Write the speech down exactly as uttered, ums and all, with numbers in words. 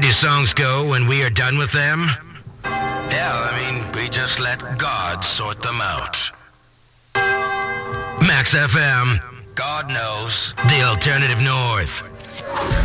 do songs go when we are done with them? Yeah, I mean, we just let God sort them out. Max F M. God knows. The Alternative North.